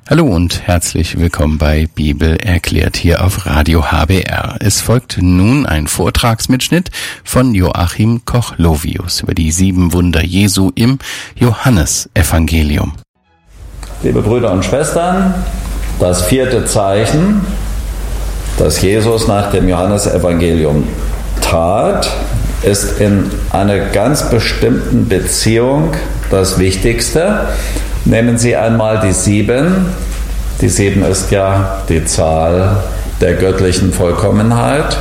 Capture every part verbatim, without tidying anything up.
Hallo und herzlich willkommen bei Bibel erklärt hier auf Radio H B R. Es folgt nun ein Vortragsmitschnitt von Joachim Koch-Lovius über die sieben Wunder Jesu im Johannesevangelium. Liebe Brüder und Schwestern, das vierte Zeichen, das Jesus nach dem Johannesevangelium tat, ist in einer ganz bestimmten Beziehung das Wichtigste. Nehmen Sie einmal die sieben. Die sieben ist ja die Zahl der göttlichen Vollkommenheit.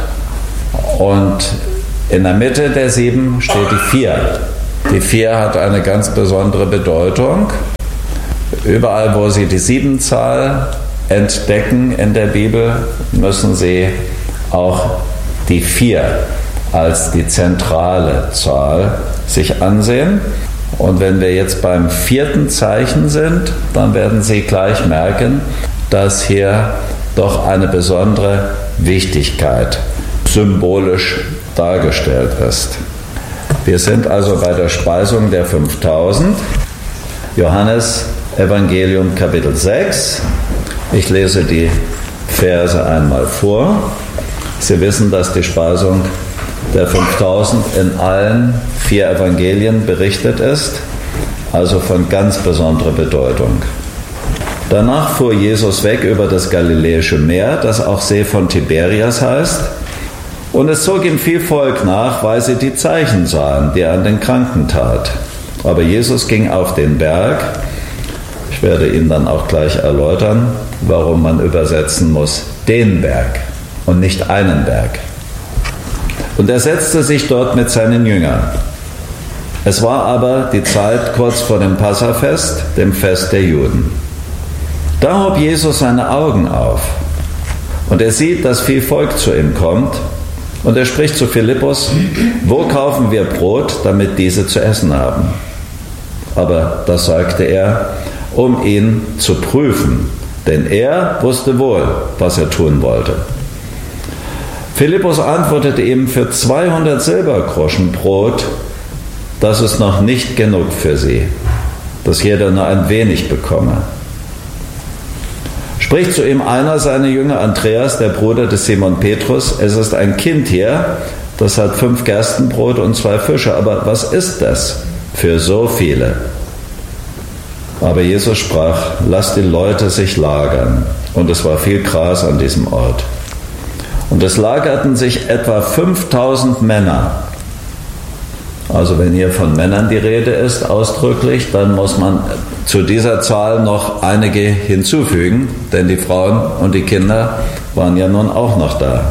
Und in der Mitte der sieben steht die vier. Die vier hat eine ganz besondere Bedeutung. Überall, wo Sie die Siebenzahl entdecken in der Bibel, müssen Sie auch die vier als die zentrale Zahl sich ansehen. Und wenn wir jetzt beim vierten Zeichen sind, dann werden Sie gleich merken, dass hier doch eine besondere Wichtigkeit symbolisch dargestellt ist. Wir sind also bei der Speisung der fünftausend, Johannes Evangelium Kapitel sechs. Ich lese die Verse einmal vor. Sie wissen, dass die Speisung der fünftausend in allen vier Evangelien berichtet ist, also von ganz besonderer Bedeutung. Danach fuhr Jesus weg über das Galiläische Meer, das auch See von Tiberias heißt, und es zog ihm viel Volk nach, weil sie die Zeichen sahen, die er an den Kranken tat. Aber Jesus ging auf den Berg. Ich werde Ihnen dann auch gleich erläutern, warum man übersetzen muss, den Berg und nicht einen Berg. Und er setzte sich dort mit seinen Jüngern. Es war aber die Zeit kurz vor dem Passafest, dem Fest der Juden. Da hob Jesus seine Augen auf und er sieht, dass viel Volk zu ihm kommt und er spricht zu Philippus: Wo kaufen wir Brot, damit diese zu essen haben? Aber das sagte er, um ihn zu prüfen, denn er wusste wohl, was er tun wollte. Philippus antwortete ihm: Für zweihundert Silbergroschen Brot, das ist noch nicht genug für sie, dass jeder nur ein wenig bekomme. Spricht zu ihm einer seiner Jünger, Andreas, der Bruder des Simon Petrus: Es ist ein Kind hier, das hat fünf Gerstenbrote und zwei Fische, aber was ist das für so viele? Aber Jesus sprach: Lasst die Leute sich lagern. Und es war viel Gras an diesem Ort. Und es lagerten sich etwa fünftausend Männer. Also wenn hier von Männern die Rede ist, ausdrücklich, dann muss man zu dieser Zahl noch einige hinzufügen, denn die Frauen und die Kinder waren ja nun auch noch da.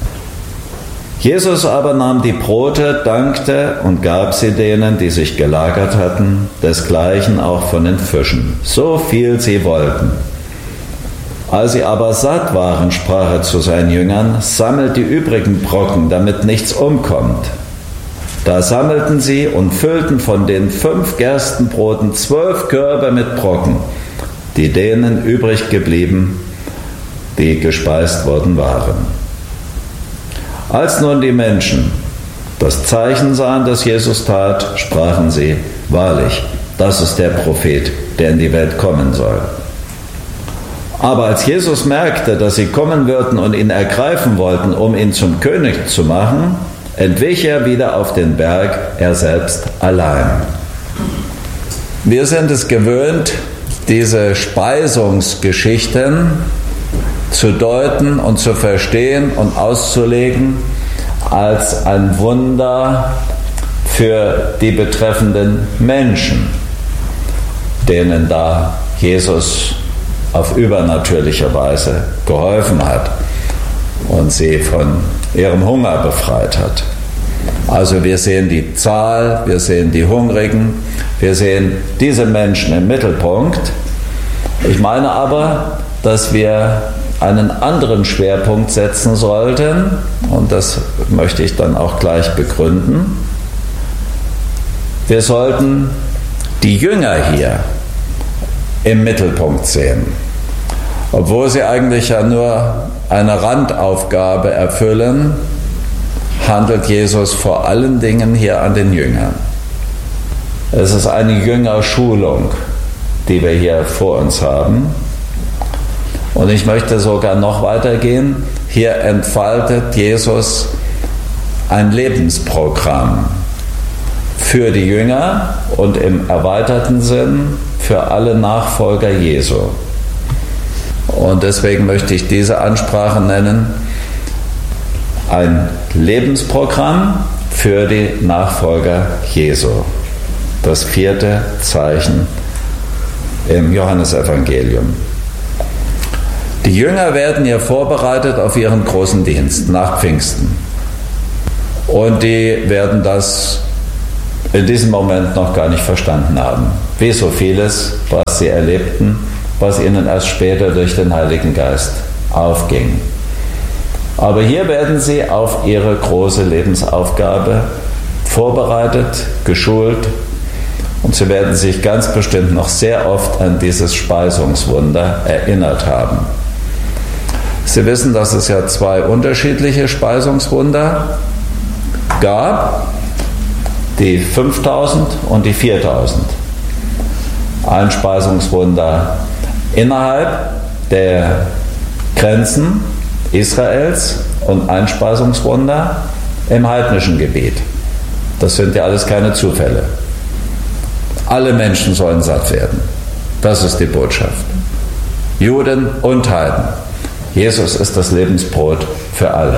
Jesus aber nahm die Brote, dankte und gab sie denen, die sich gelagert hatten, desgleichen auch von den Fischen, so viel sie wollten. Als sie aber satt waren, sprach er zu seinen Jüngern: Sammelt die übrigen Brocken, damit nichts umkommt. Da sammelten sie und füllten von den fünf Gerstenbroten zwölf Körbe mit Brocken, die denen übrig geblieben, die gespeist worden waren. Als nun die Menschen das Zeichen sahen, das Jesus tat, sprachen sie: Wahrlich, das ist der Prophet, der in die Welt kommen soll. Aber als Jesus merkte, dass sie kommen würden und ihn ergreifen wollten, um ihn zum König zu machen, entwich er wieder auf den Berg, er selbst allein. Wir sind es gewöhnt, diese Speisungsgeschichten zu deuten und zu verstehen und auszulegen als ein Wunder für die betreffenden Menschen, denen da Jesus auf übernatürliche Weise geholfen hat und sie von ihrem Hunger befreit hat. Also wir sehen die Zahl, wir sehen die Hungrigen, wir sehen diese Menschen im Mittelpunkt. Ich meine aber, dass wir einen anderen Schwerpunkt setzen sollten, und das möchte ich dann auch gleich begründen. Wir sollten die Jünger hier im Mittelpunkt sehen, obwohl sie eigentlich ja nur eine Randaufgabe erfüllen, handelt Jesus vor allen Dingen hier an den Jüngern. Es ist eine Jüngerschulung, die wir hier vor uns haben. Und ich möchte sogar noch weitergehen. Hier entfaltet Jesus ein Lebensprogramm für die Jünger und im erweiterten Sinn für alle Nachfolger Jesu. Und deswegen möchte ich diese Ansprache nennen, ein Lebensprogramm für die Nachfolger Jesu. Das vierte Zeichen im Johannesevangelium. Die Jünger werden hier vorbereitet auf ihren großen Dienst nach Pfingsten. Und die werden das in diesem Moment noch gar nicht verstanden haben. Wie so vieles, was sie erlebten, was ihnen erst später durch den Heiligen Geist aufging. Aber hier werden sie auf ihre große Lebensaufgabe vorbereitet, geschult, und sie werden sich ganz bestimmt noch sehr oft an dieses Speisungswunder erinnert haben. Sie wissen, dass es ja zwei unterschiedliche Speisungswunder gab, die fünftausend und die viertausend. Ein Speisungswunder innerhalb der Grenzen Israels und ein Speisungswunder im heidnischen Gebiet. Das sind ja alles keine Zufälle. Alle Menschen sollen satt werden. Das ist die Botschaft. Juden und Heiden. Jesus ist das Lebensbrot für alle.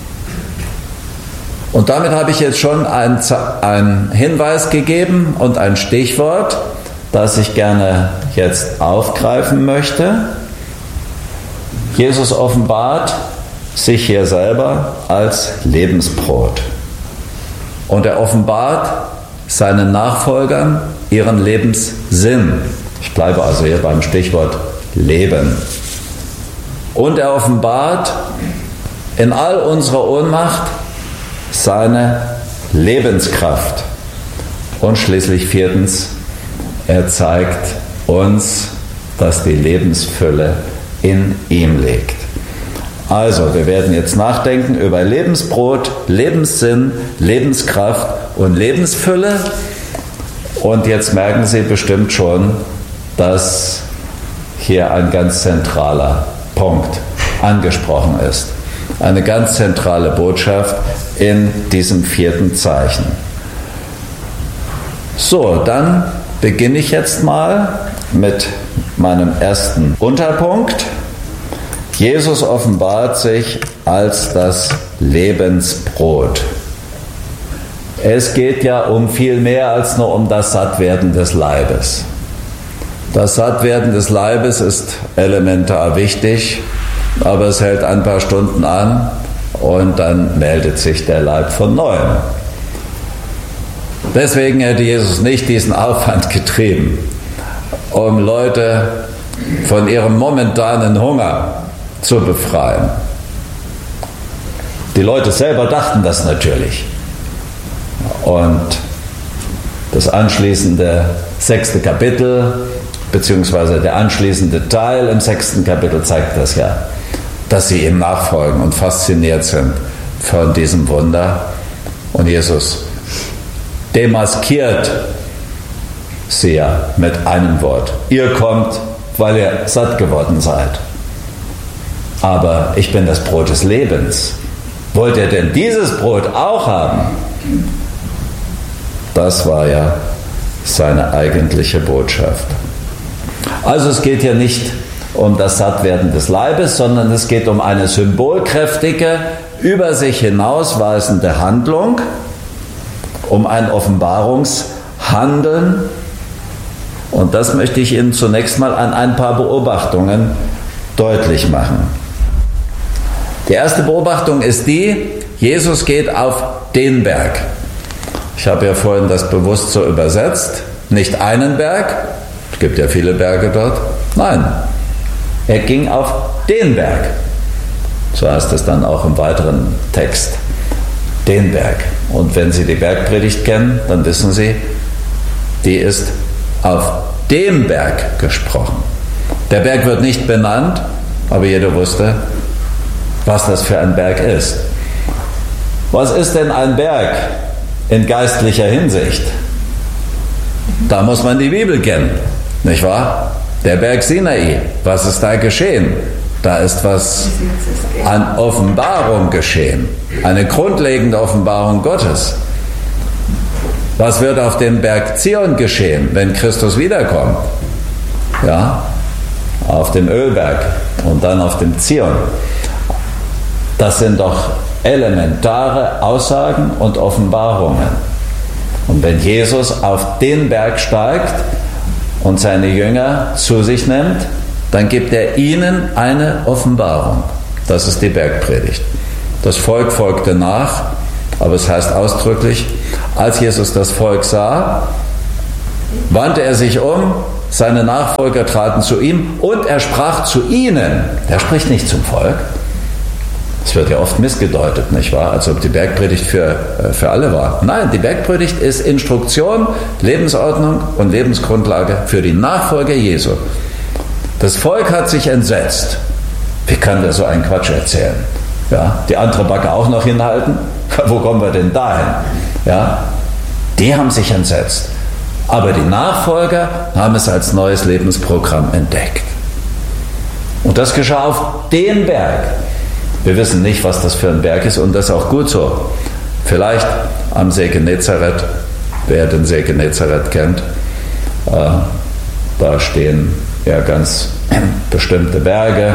Und damit habe ich jetzt schon einen Hinweis gegeben und ein Stichwort, das ich gerne jetzt aufgreifen möchte. Jesus offenbart sich hier selber als Lebensbrot. Und er offenbart seinen Nachfolgern ihren Lebenssinn. Ich bleibe also hier beim Stichwort Leben. Und er offenbart in all unserer Ohnmacht seine Lebenskraft. Und schließlich viertens, er zeigt uns, dass die Lebensfülle in ihm liegt. Also, wir werden jetzt nachdenken über Lebensbrot, Lebenssinn, Lebenskraft und Lebensfülle. Und jetzt merken Sie bestimmt schon, dass hier ein ganz zentraler Punkt angesprochen ist. Eine ganz zentrale Botschaft in diesem vierten Zeichen. So, dann beginne ich jetzt mal mit meinem ersten Unterpunkt. Jesus offenbart sich als das Lebensbrot. Es geht ja um viel mehr als nur um das Sattwerden des Leibes. Das Sattwerden des Leibes ist elementar wichtig, aber es hält ein paar Stunden an und dann meldet sich der Leib von neuem. Deswegen hätte Jesus nicht diesen Aufwand getrieben, um Leute von ihrem momentanen Hunger zu befreien. Die Leute selber dachten das natürlich. Und das anschließende sechste Kapitel, beziehungsweise der anschließende Teil im sechsten Kapitel zeigt das ja, dass sie ihm nachfolgen und fasziniert sind von diesem Wunder. Und Jesus demaskiert sie ja mit einem Wort. Ihr kommt, weil ihr satt geworden seid. Aber ich bin das Brot des Lebens. Wollt ihr denn dieses Brot auch haben? Das war ja seine eigentliche Botschaft. Also es geht hier nicht um das Sattwerden des Leibes, sondern es geht um eine symbolkräftige, über sich hinausweisende Handlung, um ein Offenbarungshandeln. Und das möchte ich Ihnen zunächst mal an ein paar Beobachtungen deutlich machen. Die erste Beobachtung ist die, Jesus geht auf den Berg. Ich habe ja vorhin das bewusst so übersetzt. Nicht einen Berg, es gibt ja viele Berge dort. Nein, er ging auf den Berg. So heißt es dann auch im weiteren Text. Den Berg. Und wenn Sie die Bergpredigt kennen, dann wissen Sie, die ist auf dem Berg gesprochen. Der Berg wird nicht benannt, aber jeder wusste, was das für ein Berg ist. Was ist denn ein Berg in geistlicher Hinsicht? Da muss man die Bibel kennen, nicht wahr? Der Berg Sinai, was ist da geschehen? Da ist was an Offenbarung geschehen, eine grundlegende Offenbarung Gottes. Was wird auf dem Berg Zion geschehen, wenn Christus wiederkommt? Ja, auf dem Ölberg und dann auf dem Zion. Das sind doch elementare Aussagen und Offenbarungen. Und wenn Jesus auf den Berg steigt und seine Jünger zu sich nimmt, dann gibt er ihnen eine Offenbarung. Das ist die Bergpredigt. Das Volk folgte nach, aber es heißt ausdrücklich, als Jesus das Volk sah, wandte er sich um, seine Nachfolger traten zu ihm und er sprach zu ihnen. Er spricht nicht zum Volk. Das wird ja oft missgedeutet, nicht wahr? Als ob die Bergpredigt für, für alle war. Nein, die Bergpredigt ist Instruktion, Lebensordnung und Lebensgrundlage für die Nachfolger Jesu. Das Volk hat sich entsetzt. Wie kann der so einen Quatsch erzählen? Ja, die andere Backe auch noch hinhalten? Wo kommen wir denn dahin? Ja, die haben sich entsetzt. Aber die Nachfolger haben es als neues Lebensprogramm entdeckt. Und das geschah auf dem Berg. Wir wissen nicht, was das für ein Berg ist und das ist auch gut so. Vielleicht am See Genezareth, wer den See Genezareth kennt, äh, da stehen ja ganz bestimmte Berge.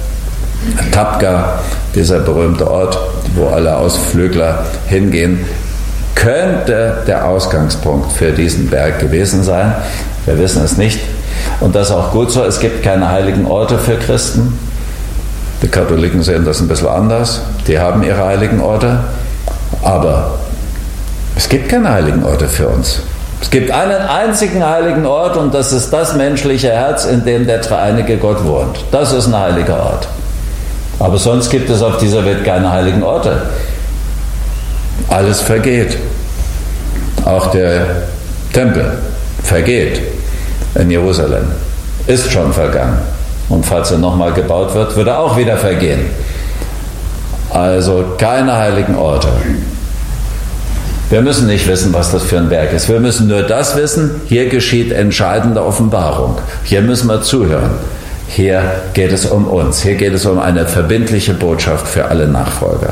Tabga, dieser berühmte Ort, wo alle Ausflügler hingehen, könnte der Ausgangspunkt für diesen Berg gewesen sein. Wir wissen es nicht. Und das ist auch gut so. Es gibt keine heiligen Orte für Christen. Die Katholiken sehen das ein bisschen anders. Die haben ihre heiligen Orte. Aber es gibt keine heiligen Orte für uns. Es gibt einen einzigen heiligen Ort und das ist das menschliche Herz, in dem der dreieinige Gott wohnt. Das ist ein heiliger Ort. Aber sonst gibt es auf dieser Welt keine heiligen Orte. Alles vergeht. Auch der Tempel vergeht in Jerusalem. Ist schon vergangen. Und falls er nochmal gebaut wird, wird er auch wieder vergehen. Also keine heiligen Orte. Wir müssen nicht wissen, was das für ein Berg ist. Wir müssen nur das wissen, hier geschieht entscheidende Offenbarung. Hier müssen wir zuhören. Hier geht es um uns. Hier geht es um eine verbindliche Botschaft für alle Nachfolger.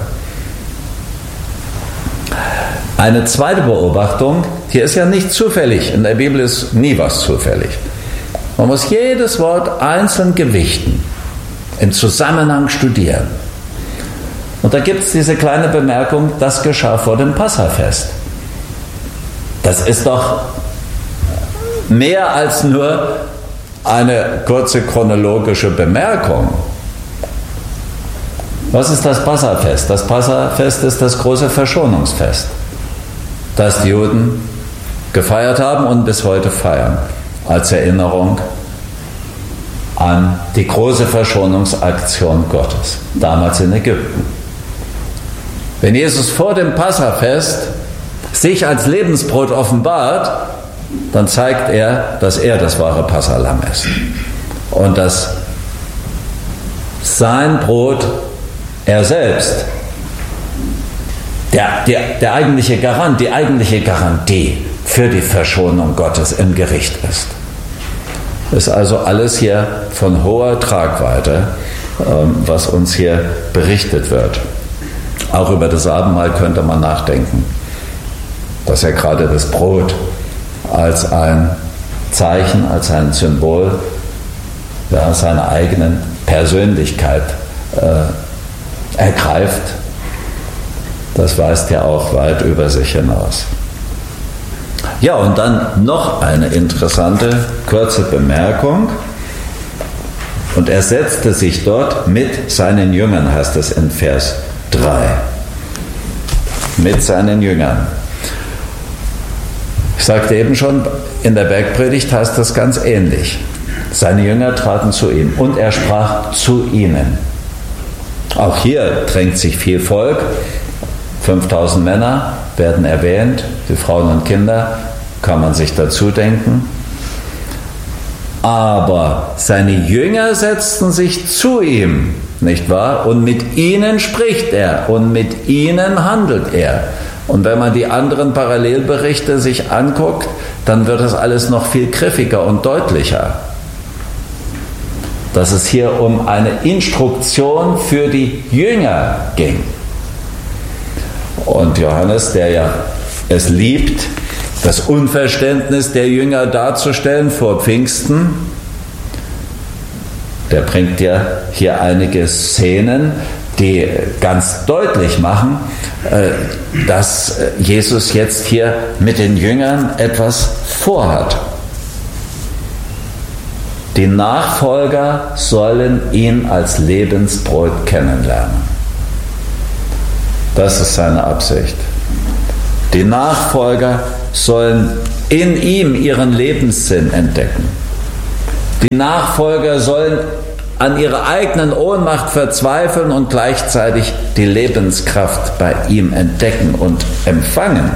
Eine zweite Beobachtung, hier ist ja nicht zufällig. In der Bibel ist nie was zufällig. Man muss jedes Wort einzeln gewichten, im Zusammenhang studieren. Und da gibt es diese kleine Bemerkung, das geschah vor dem Passafest. Das ist doch mehr als nur eine kurze chronologische Bemerkung. Was ist das Passafest? Das Passafest ist das große Verschonungsfest, das die Juden gefeiert haben und bis heute feiern, als Erinnerung an die große Verschonungsaktion Gottes, damals in Ägypten. Wenn Jesus vor dem Passafest sich als Lebensbrot offenbart, dann zeigt er, dass er das wahre Passalamm ist. Und dass sein Brot, er selbst, der, der, der eigentliche Garant, die eigentliche Garantie für die Verschonung Gottes im Gericht ist. Ist also alles hier von hoher Tragweite, was uns hier berichtet wird. Auch über das Abendmahl könnte man nachdenken, dass ja gerade das Brot als ein Zeichen, als ein Symbol ja, seiner eigenen Persönlichkeit äh, ergreift. Das weist ja auch weit über sich hinaus. Ja, und dann noch eine interessante kurze Bemerkung. Und er setzte sich dort mit seinen Jüngern, heißt es in Vers drei. Mit seinen Jüngern. Ich sagte eben schon, in der Bergpredigt heißt das ganz ähnlich. Seine Jünger traten zu ihm und er sprach zu ihnen. Auch hier drängt sich viel Volk. fünftausend Männer werden erwähnt, die Frauen und Kinder kann man sich dazu denken. Aber seine Jünger setzten sich zu ihm, nicht wahr? Und mit ihnen spricht er und mit ihnen handelt er. Und wenn man die anderen Parallelberichte sich anguckt, dann wird das alles noch viel griffiger und deutlicher. dass es hier um eine Instruktion für die Jünger ging. Und Johannes, der ja es liebt, das Unverständnis der Jünger darzustellen vor Pfingsten, der bringt ja hier einige Szenen, die ganz deutlich machen, dass Jesus jetzt hier mit den Jüngern etwas vorhat. Die Nachfolger sollen ihn als Lebensbrot kennenlernen. Das ist seine Absicht. Die Nachfolger sollen in ihm ihren Lebenssinn entdecken. Die Nachfolger sollen an ihrer eigenen Ohnmacht verzweifeln und gleichzeitig die Lebenskraft bei ihm entdecken und empfangen.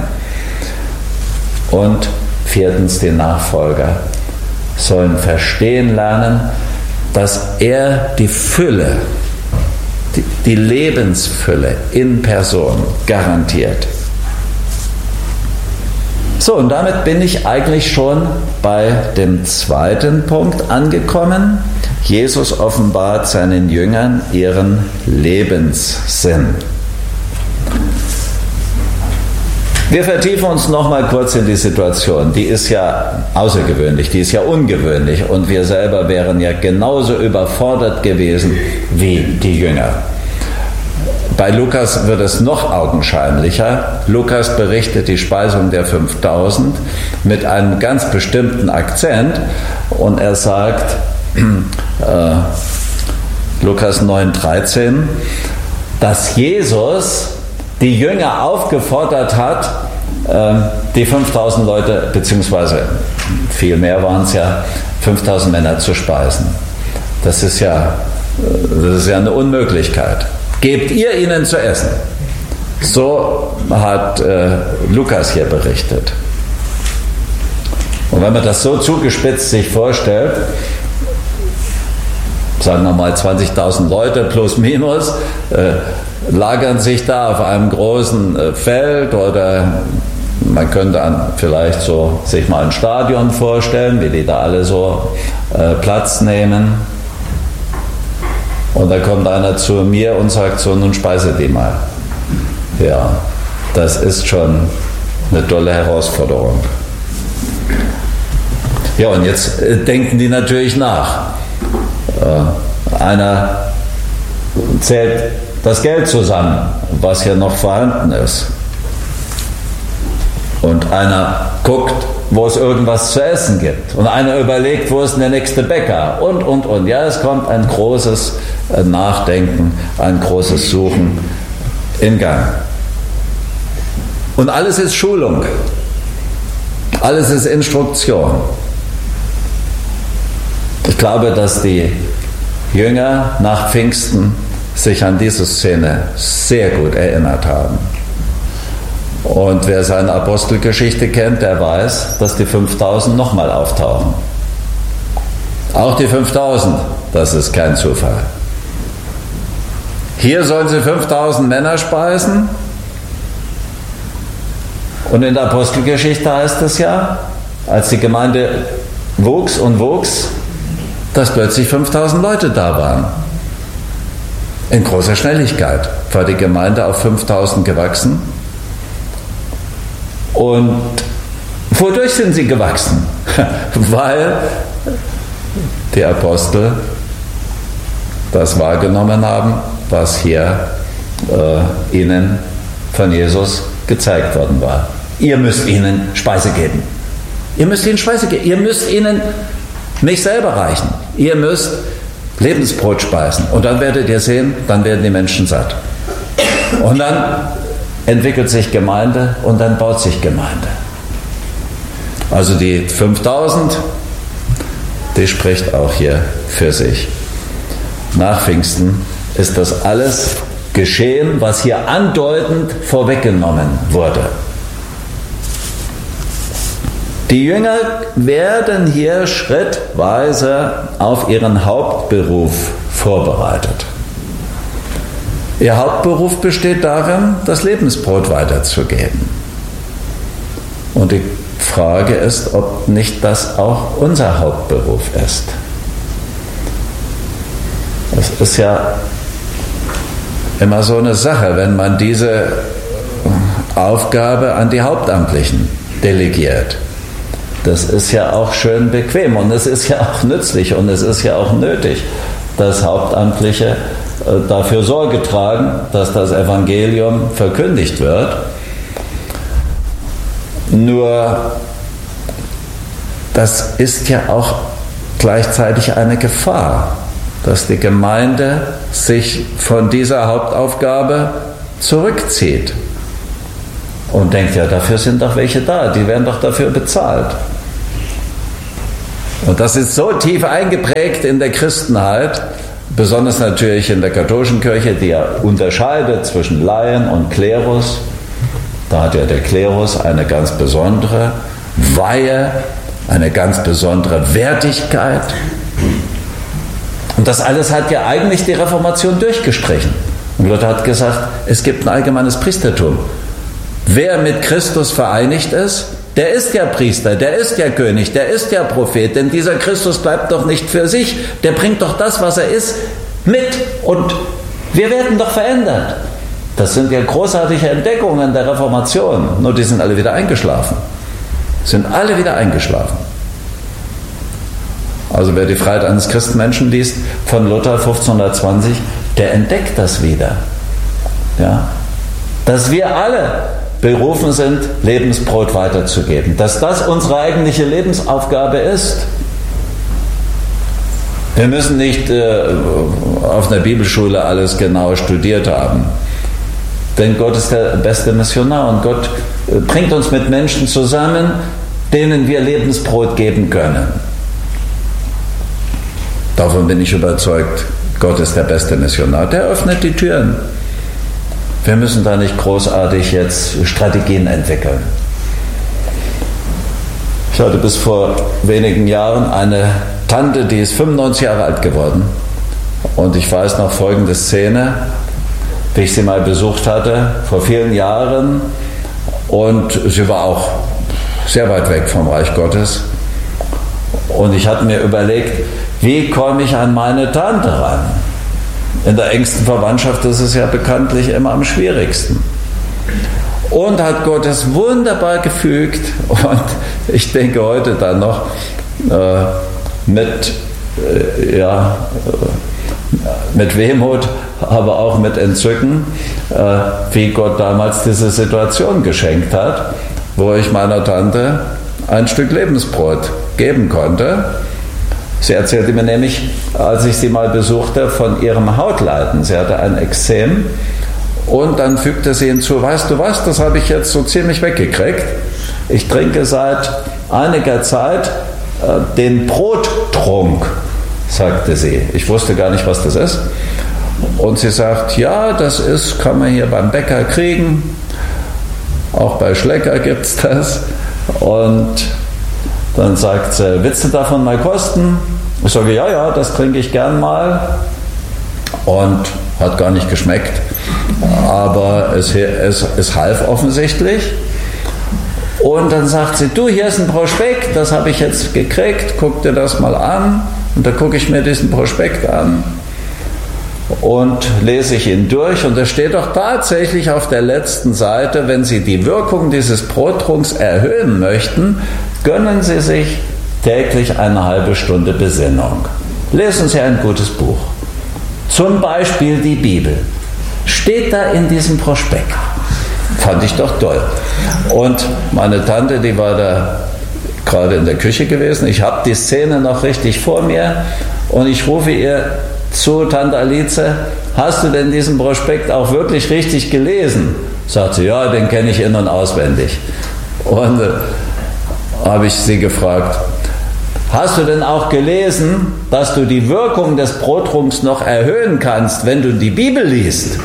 Und viertens, die Nachfolger sollen verstehen lernen, dass er die Fülle, die, die Lebensfülle in Person garantiert. So, und damit bin ich eigentlich schon bei dem zweiten Punkt angekommen. Jesus offenbart seinen Jüngern ihren Lebenssinn. Wir vertiefen uns noch mal kurz in die Situation. Die ist ja außergewöhnlich, die ist ja ungewöhnlich und wir selber wären ja genauso überfordert gewesen wie die Jünger. Bei Lukas wird es noch augenscheinlicher. Lukas berichtet die Speisung der fünftausend mit einem ganz bestimmten Akzent und er sagt, äh, Lukas neun dreizehn, dass Jesus die Jünger aufgefordert hat, äh, die fünftausend Leute, beziehungsweise viel mehr waren es ja, fünftausend Männer zu speisen. Das ist ja, das ist ja eine Unmöglichkeit. Gebt ihr ihnen zu essen. So hat äh, Lukas hier berichtet. Und wenn man das so zugespitzt sich vorstellt, sagen wir mal zwanzigtausend Leute plus minus, äh, lagern sich da auf einem großen äh, Feld oder man könnte an, vielleicht so sich mal ein Stadion vorstellen, wie die da alle so äh, Platz nehmen. Und da kommt einer zu mir und sagt so, nun speise die mal. Ja, das ist schon eine tolle Herausforderung. Ja, und jetzt äh, denken die natürlich nach. Äh, einer zählt das Geld zusammen, was hier noch vorhanden ist. Und einer guckt, wo es irgendwas zu essen gibt. Und einer überlegt, wo ist denn der nächste Bäcker? Und, und, und. Ja, es kommt ein großes Nachdenken, ein großes Suchen in Gang. Und alles ist Schulung. Alles ist Instruktion. Ich glaube, dass die Jünger nach Pfingsten sich an diese Szene sehr gut erinnert haben. Und wer seine Apostelgeschichte kennt, der weiß, dass die fünftausend nochmal auftauchen. Auch die fünftausend, das ist kein Zufall. Hier sollen sie fünftausend Männer speisen. Und in der Apostelgeschichte heißt es ja, als die Gemeinde wuchs und wuchs, dass plötzlich fünftausend Leute da waren. In großer Schnelligkeit war die Gemeinde auf fünftausend gewachsen. Und wodurch sind sie gewachsen? Weil die Apostel das wahrgenommen haben, was hier äh, ihnen von Jesus gezeigt worden war. Ihr müsst ihnen Speise geben. Ihr müsst ihnen Speise geben. Ihr müsst ihnen nicht selber reichen. Ihr müsst Lebensbrot speisen. Und dann werdet ihr sehen, dann werden die Menschen satt. Und dann entwickelt sich Gemeinde und dann baut sich Gemeinde. Also die fünftausend, die spricht auch hier für sich. Nach Pfingsten ist das alles geschehen, was hier andeutend vorweggenommen wurde. Die Jünger werden hier schrittweise auf ihren Hauptberuf vorbereitet. Ihr Hauptberuf besteht darin, das Lebensbrot weiterzugeben. Und die Frage ist, ob nicht das auch unser Hauptberuf ist. Das ist ja immer so eine Sache, wenn man diese Aufgabe an die Hauptamtlichen delegiert. Das ist ja auch schön bequem und es ist ja auch nützlich und es ist ja auch nötig, dass Hauptamtliche dafür Sorge tragen, dass das Evangelium verkündigt wird. Nur das ist ja auch gleichzeitig eine Gefahr, dass die Gemeinde sich von dieser Hauptaufgabe zurückzieht und denkt, ja, dafür sind doch welche da, die werden doch dafür bezahlt. Und das ist so tief eingeprägt in der Christenheit, besonders natürlich in der katholischen Kirche, die ja unterscheidet zwischen Laien und Klerus. Da hat ja der Klerus eine ganz besondere Weihe, eine ganz besondere Wertigkeit. Und das alles hat ja eigentlich die Reformation durchgestrichen. Und Luther hat gesagt, es gibt ein allgemeines Priestertum. Wer mit Christus vereinigt ist, der ist ja Priester, der ist ja König, der ist ja Prophet, denn dieser Christus bleibt doch nicht für sich, der bringt doch das, was er ist, mit und wir werden doch verändert. Das sind ja großartige Entdeckungen der Reformation, nur die sind alle wieder eingeschlafen. Sind alle wieder eingeschlafen. Also wer die Freiheit eines Christenmenschen liest von Luther fünfzehnhundertzwanzig, der entdeckt das wieder. Ja? Dass wir alle berufen sind, Lebensbrot weiterzugeben. Dass das unsere eigentliche Lebensaufgabe ist. Wir müssen nicht äh, auf einer Bibelschule alles genau studiert haben. Denn Gott ist der beste Missionar und Gott äh, bringt uns mit Menschen zusammen, denen wir Lebensbrot geben können. Davon bin ich überzeugt. Gott ist der beste Missionar. Der öffnet die Türen. Wir müssen da nicht großartig jetzt Strategien entwickeln. Ich hatte bis vor wenigen Jahren eine Tante, die ist fünfundneunzig Jahre alt geworden. Und ich weiß noch folgende Szene, wie ich sie mal besucht hatte, vor vielen Jahren. Und sie war auch sehr weit weg vom Reich Gottes. Und ich hatte mir überlegt, wie komme ich an meine Tante ran? In der engsten Verwandtschaft ist es ja bekanntlich immer am schwierigsten. Und hat Gott es wunderbar gefügt und ich denke heute dann noch äh, mit, äh, ja, äh, mit Wehmut, aber auch mit Entzücken, äh, wie Gott damals diese Situation geschenkt hat, wo ich meiner Tante ein Stück Lebensbrot geben konnte. Sie erzählte mir nämlich, als ich sie mal besuchte, von ihrem Hautleiden. Sie hatte ein Ekzem und dann fügte sie hinzu, weißt du was, das habe ich jetzt so ziemlich weggekriegt. Ich trinke seit einiger Zeit äh, den Brottrunk, sagte sie. Ich wusste gar nicht, was das ist. Und sie sagt, ja, das ist, kann man hier beim Bäcker kriegen. Auch bei Schlecker gibt es das. Und dann sagt sie, willst du davon mal kosten? Ich sage, ja, ja, das trinke ich gern mal. Und hat gar nicht geschmeckt. Aber es, es, es half offensichtlich. Und dann sagt sie, du, hier ist ein Prospekt, das habe ich jetzt gekriegt, guck dir das mal an. Und da gucke ich mir diesen Prospekt an und lese ich ihn durch. Und da steht doch tatsächlich auf der letzten Seite, wenn Sie die Wirkung dieses Brottrunks erhöhen möchten, gönnen Sie sich täglich eine halbe Stunde Besinnung. Lesen Sie ein gutes Buch. Zum Beispiel die Bibel. Steht da in diesem Prospekt. Fand ich doch toll. Und meine Tante, die war da gerade in der Küche gewesen. Ich habe die Szene noch richtig vor mir und ich rufe ihr zu, Tante Alice, hast du denn diesen Prospekt auch wirklich richtig gelesen? Sagt sie, ja, den kenne ich in- und auswendig. Und äh, habe ich sie gefragt, hast du denn auch gelesen, dass du die Wirkung des Brottrunks noch erhöhen kannst, wenn du die Bibel liest?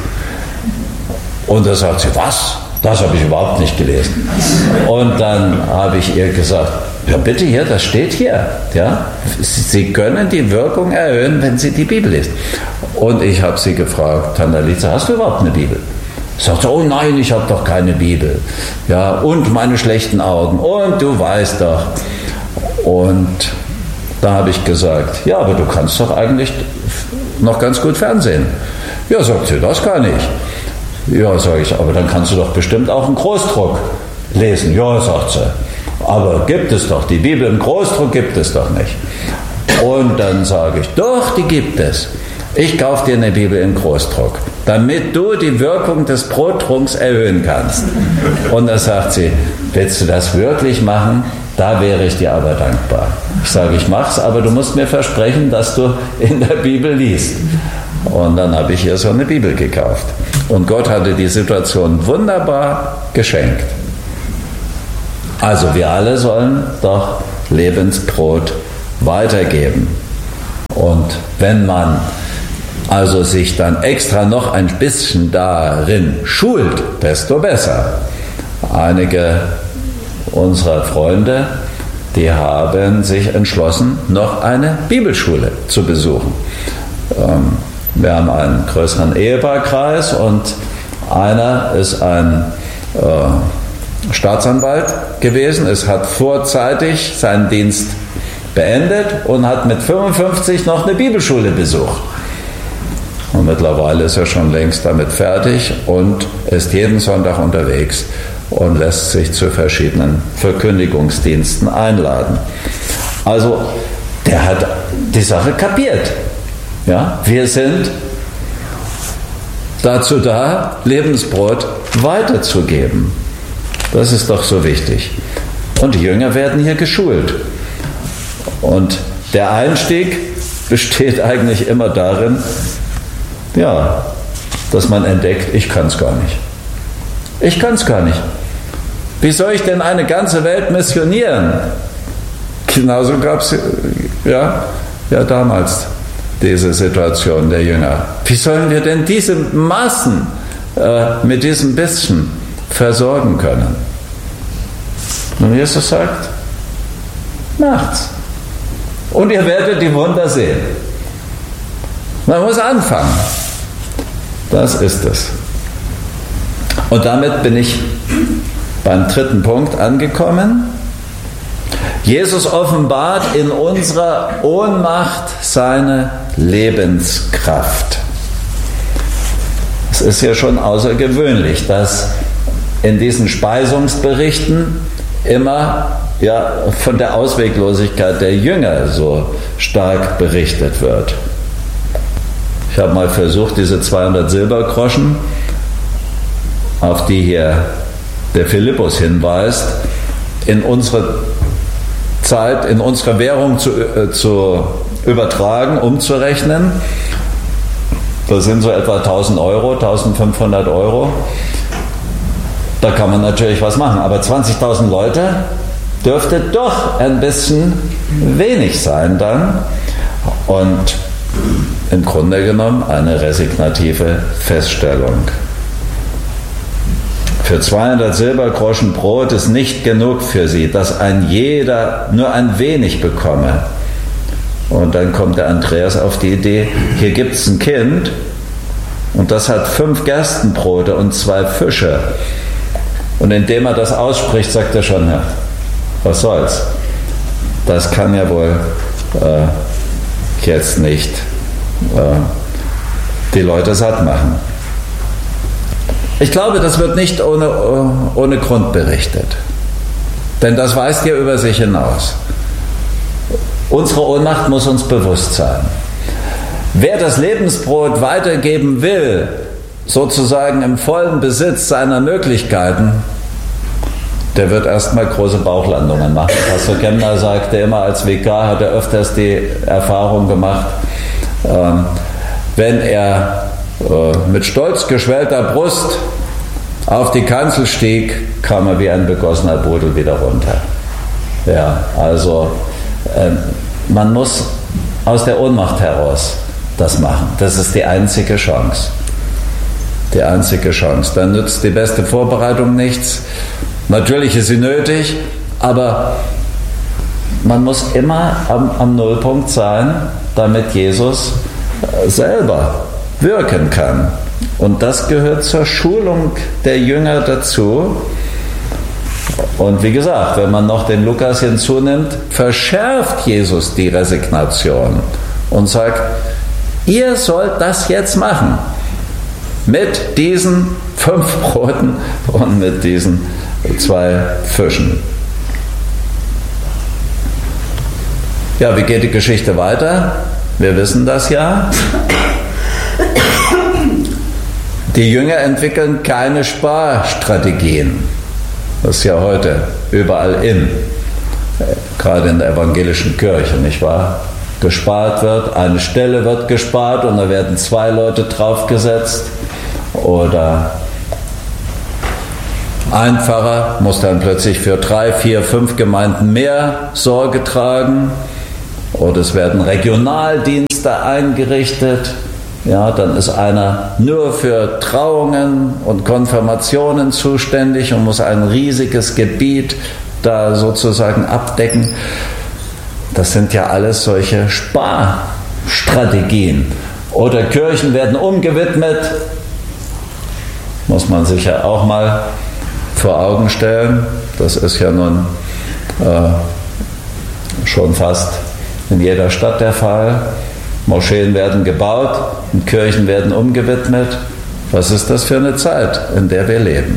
Und da sagt sie, was? Das habe ich überhaupt nicht gelesen. Und dann habe ich ihr gesagt, ja bitte hier, das steht hier. Ja? Sie können die Wirkung erhöhen, wenn Sie die Bibel lesen. Und ich habe sie gefragt, Tante Alice, hast du überhaupt eine Bibel? Sagt sie, oh nein, ich habe doch keine Bibel. Ja, und meine schlechten Augen. Und du weißt doch. Und da habe ich gesagt, ja, aber du kannst doch eigentlich noch ganz gut Fernsehen. Ja, sagt sie, das kann ich. Ja, sage ich, aber dann kannst du doch bestimmt auch einen Großdruck lesen. Ja, sagt sie, aber gibt es doch, die Bibel im Großdruck gibt es doch nicht. Und dann sage ich, doch, die gibt es. Ich kaufe dir eine Bibel im Großdruck, damit du die Wirkung des Brottrunks erhöhen kannst. Und da sagt sie, willst du das wirklich machen? Da wäre ich dir aber dankbar. Ich sage, ich mach's, aber du musst mir versprechen, dass du in der Bibel liest. Und dann habe ich ihr so eine Bibel gekauft. Und Gott hatte die Situation wunderbar geschenkt. Also wir alle sollen doch Lebensbrot weitergeben. Und wenn man also sich dann extra noch ein bisschen darin schult, desto besser. Einige unserer Freunde, die haben sich entschlossen, noch eine Bibelschule zu besuchen. Wir haben einen größeren Ehepaarkreis und einer ist ein äh, Staatsanwalt gewesen. Es hat vorzeitig seinen Dienst beendet und hat mit fünfundfünfzig noch eine Bibelschule besucht. Und mittlerweile ist er schon längst damit fertig und ist jeden Sonntag unterwegs und lässt sich zu verschiedenen Verkündigungsdiensten einladen. Also, der hat die Sache kapiert. Ja, wir sind dazu da, Lebensbrot weiterzugeben. Das ist doch so wichtig. Und die Jünger werden hier geschult. Und der Einstieg besteht eigentlich immer darin, ja, dass man entdeckt, ich kann es gar nicht. Ich kann es gar nicht. Wie soll ich denn eine ganze Welt missionieren? Genauso gab es ja, ja damals diese Situation der Jünger. Wie sollen wir denn diese Massen äh, mit diesem bisschen versorgen können? Und Jesus sagt, macht's. Und ihr werdet die Wunder sehen. Man muss anfangen. Das ist es. Und damit bin ich beim dritten Punkt angekommen. Jesus offenbart in unserer Ohnmacht seine Lebenskraft. Es ist ja schon außergewöhnlich, dass in diesen Speisungsberichten immer ja, von der Ausweglosigkeit der Jünger so stark berichtet wird. Ich habe mal versucht, diese zweihundert Silbergroschen, auf die hier der Philippus hinweist, in unsere Zeit, in unsere Währung zu, äh, zu übertragen, umzurechnen. Das sind so etwa tausend Euro, eintausendfünfhundert Euro. Da kann man natürlich was machen. Aber zwanzigtausend Leute dürfte doch ein bisschen wenig sein dann. Und im Grunde genommen eine resignative Feststellung. Für zweihundert Silbergroschen Brot ist nicht genug für sie, dass ein jeder nur ein wenig bekomme. Und dann kommt der Andreas auf die Idee, hier gibt es ein Kind und das hat fünf Gerstenbrote und zwei Fische. Und indem er das ausspricht, sagt er schon, ja, was soll's? Das kann ja wohl äh, jetzt nicht äh, die Leute satt machen. Ich glaube, das wird nicht ohne, ohne Grund berichtet. Denn das weist ja über sich hinaus. Unsere Ohnmacht muss uns bewusst sein. Wer das Lebensbrot weitergeben will, sozusagen im vollen Besitz seiner Möglichkeiten, der wird erstmal große Bauchlandungen machen. Pastor Kemner sagte immer, als Vikar hat er öfters die Erfahrung gemacht, ähm, wenn er äh, mit stolz geschwellter Brust auf die Kanzel stieg, kam er wie ein begossener Pudel wieder runter. Ja, also äh, man muss aus der Ohnmacht heraus das machen. Das ist die einzige Chance. Die einzige Chance. Dann nützt die beste Vorbereitung nichts. Natürlich ist sie nötig, aber man muss immer am, am Nullpunkt sein, damit Jesus selber wirken kann. Und das gehört zur Schulung der Jünger dazu. Und wie gesagt, wenn man noch den Lukas hinzunimmt, verschärft Jesus die Resignation und sagt, Ihr sollt das jetzt machen. Mit diesen fünf Broten und mit diesen zwei Fischen. Ja, wie geht die Geschichte weiter? Wir wissen das ja. Die Jünger entwickeln keine Sparstrategien. Das ist ja heute überall in, gerade in der evangelischen Kirche, nicht wahr? Gespart wird, eine Stelle wird gespart und da werden zwei Leute draufgesetzt. Oder ein Pfarrer muss dann plötzlich für drei, vier, fünf Gemeinden mehr Sorge tragen. Oder es werden Regionaldienste eingerichtet. Ja, dann ist einer nur für Trauungen und Konfirmationen zuständig und muss ein riesiges Gebiet da sozusagen abdecken. Das sind ja alles solche Sparstrategien. Oder Kirchen werden umgewidmet. Muss man sich ja auch mal vor Augen stellen. Das ist ja nun äh, schon fast in jeder Stadt der Fall. Moscheen werden gebaut und Kirchen werden umgewidmet. Was ist das für eine Zeit, in der wir leben?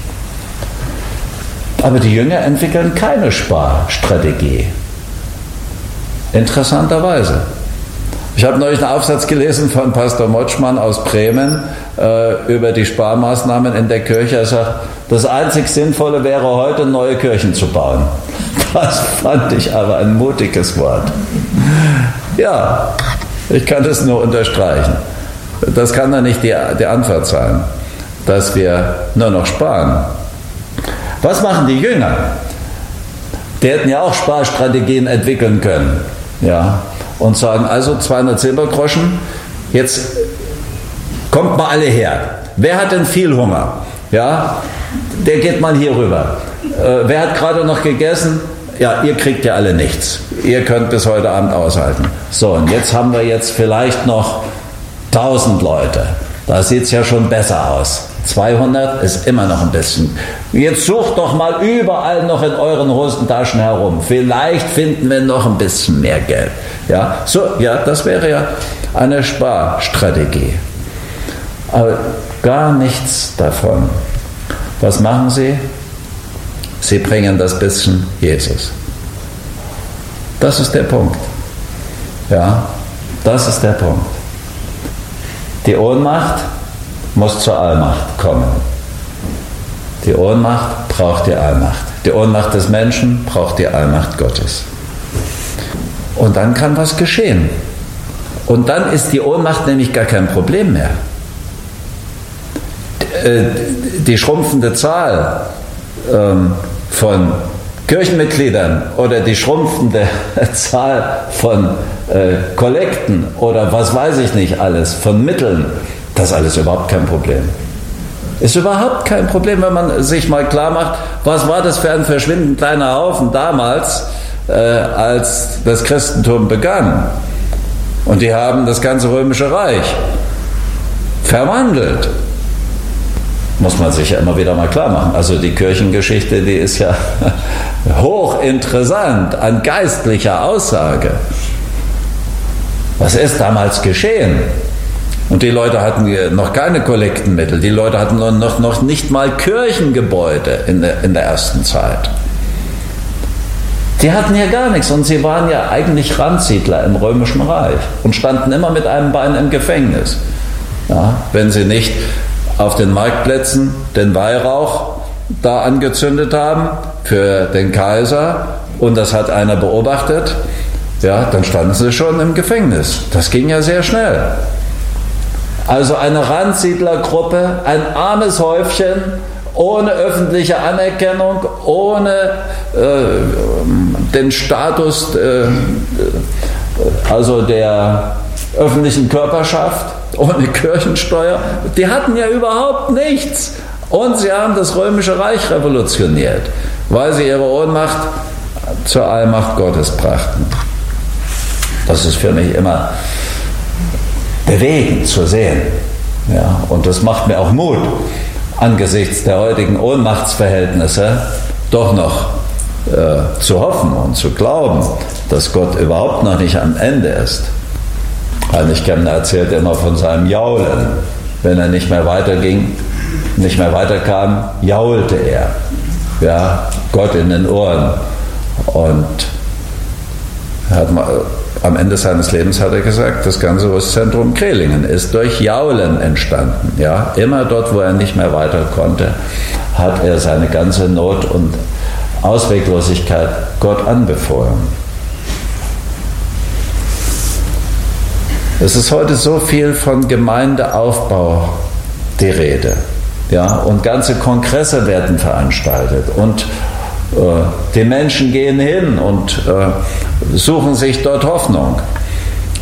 Aber die Jünger entwickeln keine Sparstrategie. Interessanterweise. Ich habe neulich einen Aufsatz gelesen von Pastor Motschmann aus Bremen äh, über die Sparmaßnahmen in der Kirche. Er sagt, das einzig Sinnvolle wäre heute, neue Kirchen zu bauen. Das fand ich aber ein mutiges Wort. Ja, ich kann das nur unterstreichen. Das kann doch nicht die, die Antwort sein, dass wir nur noch sparen. Was machen die Jünger? Die hätten ja auch Sparstrategien entwickeln können. Ja, und sagen, also zweihundert Silbergroschen, jetzt kommt mal alle her. Wer hat denn viel Hunger? Ja, der geht mal hier rüber. Äh, wer hat gerade noch gegessen? Ja, ihr kriegt ja alle nichts. Ihr könnt bis heute Abend aushalten. So, und jetzt haben wir jetzt vielleicht noch tausend Leute. Da sieht es ja schon besser aus. zweihundert ist immer noch ein bisschen. Jetzt sucht doch mal überall noch in euren Hosentaschen herum. Vielleicht finden wir noch ein bisschen mehr Geld. Ja, so, ja, das wäre ja eine Sparstrategie. Aber gar nichts davon. Was machen sie? Sie bringen das bisschen Jesus. Das ist der Punkt. Ja, das ist der Punkt. Die Ohnmacht muss zur Allmacht kommen. Die Ohnmacht braucht die Allmacht. Die Ohnmacht des Menschen braucht die Allmacht Gottes. Und dann kann was geschehen. Und dann ist die Ohnmacht nämlich gar kein Problem mehr. Die schrumpfende Zahl von Kirchenmitgliedern oder die schrumpfende Zahl von Kollekten oder was weiß ich nicht alles, von Mitteln, das ist alles überhaupt kein Problem. Ist überhaupt kein Problem, wenn man sich mal klar macht, was war das für ein verschwindend kleiner Haufen damals, äh, als das Christentum begann. Und die haben das ganze Römische Reich verwandelt. Muss man sich ja immer wieder mal klar machen. Also die Kirchengeschichte, die ist ja hochinteressant an geistlicher Aussage. Was ist damals geschehen? Und die Leute hatten noch keine Kollektenmittel, die Leute hatten noch, noch nicht mal Kirchengebäude in der, in der ersten Zeit. Die hatten ja gar nichts und sie waren ja eigentlich Randsiedler im Römischen Reich und standen immer mit einem Bein im Gefängnis. Ja, wenn sie nicht auf den Marktplätzen den Weihrauch da angezündet haben für den Kaiser und das hat einer beobachtet, ja, dann standen sie schon im Gefängnis. Das ging ja sehr schnell. Also eine Randsiedlergruppe, ein armes Häufchen, ohne öffentliche Anerkennung, ohne äh, den Status äh, also der öffentlichen Körperschaft, ohne Kirchensteuer. Die hatten ja überhaupt nichts. Und sie haben das Römische Reich revolutioniert, weil sie ihre Ohnmacht zur Allmacht Gottes brachten. Das ist für mich immer bewegend zu sehen. Ja, und das macht mir auch Mut, angesichts der heutigen Ohnmachtsverhältnisse doch noch äh, zu hoffen und zu glauben, dass Gott überhaupt noch nicht am Ende ist. Heinrich Kemner erzählt immer von seinem Jaulen. Wenn er nicht mehr weiterging, nicht mehr weiterkam, jaulte er. Ja, Gott in den Ohren. Und er hat mal, am Ende seines Lebens hat er gesagt, das ganze Rüstzentrum Krehlingen ist durch Jaulen entstanden. Ja, immer dort, wo er nicht mehr weiter konnte, hat er seine ganze Not und Ausweglosigkeit Gott anbefohlen. Es ist heute so viel von Gemeindeaufbau die Rede. Ja, und ganze Kongresse werden veranstaltet und äh, die Menschen gehen hin und äh, suchen sich dort Hoffnung.